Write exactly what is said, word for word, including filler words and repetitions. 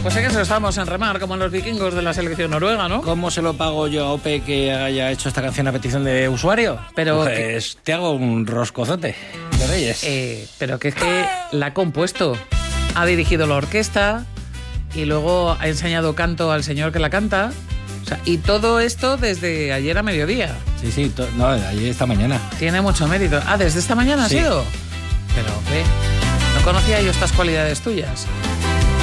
Pues en eso estamos, en remar, como en los vikingos de la selección noruega, ¿no? ¿Cómo se lo pago yo a Ope que haya hecho esta canción a petición de usuario? Pero pues te hago un roscozote de Reyes. Eh, pero que es que la ha compuesto, ha dirigido la orquesta y luego ha enseñado canto al señor que la canta. O sea, y todo esto desde ayer a mediodía. Sí, sí, to- no, ayer esta mañana. Tiene mucho mérito. Ah, ¿desde esta mañana Sí. ha sido? Pero, ve, no conocía yo estas cualidades tuyas.